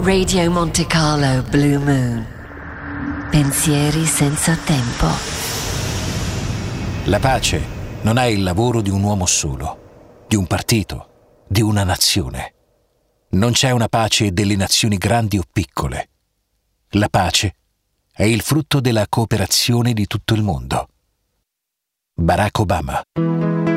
Radio Monte Carlo Blue Moon. Pensieri senza tempo. La pace non è il lavoro di un uomo solo, di un partito, di una nazione. Non c'è una pace delle nazioni grandi o piccole. La pace è il frutto della cooperazione di tutto il mondo. Barack Obama.